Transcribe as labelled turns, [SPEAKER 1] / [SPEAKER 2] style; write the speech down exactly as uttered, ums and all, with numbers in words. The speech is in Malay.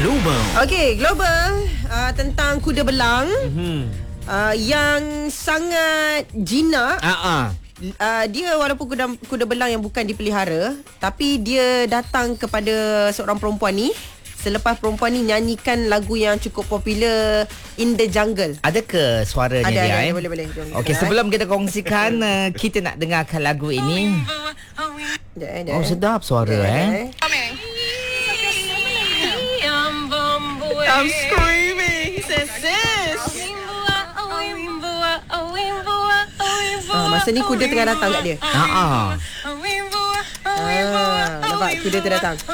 [SPEAKER 1] Global.
[SPEAKER 2] Okey, global uh, tentang kuda belang
[SPEAKER 1] Hmm.
[SPEAKER 2] uh, yang sangat jinak.
[SPEAKER 1] Ah ah.
[SPEAKER 2] Uh, dia walaupun kuda kuda belang yang bukan dipelihara, tapi dia datang kepada seorang perempuan ni selepas perempuan ni nyanyikan lagu yang cukup popular, In the Jungle.
[SPEAKER 1] Ada ke suaranya
[SPEAKER 2] Ada,
[SPEAKER 1] dia?
[SPEAKER 2] ada,
[SPEAKER 1] eh?
[SPEAKER 2] boleh, boleh. Jom kita
[SPEAKER 1] Okey,
[SPEAKER 2] dengar,
[SPEAKER 1] sebelum kita kongsikan, uh, kita nak dengarkan lagu ini.
[SPEAKER 2] Sekejap, eh, sekejap,
[SPEAKER 1] Oh,
[SPEAKER 2] eh.
[SPEAKER 1] sedap suara
[SPEAKER 2] Sekejap,
[SPEAKER 1] eh.
[SPEAKER 2] eh.
[SPEAKER 3] I'm screaming. He said, sis.
[SPEAKER 2] Ah, masa ni kuda tengah datang kat dia.
[SPEAKER 1] Ha ah.
[SPEAKER 2] Ah, nampak kuda tu datang.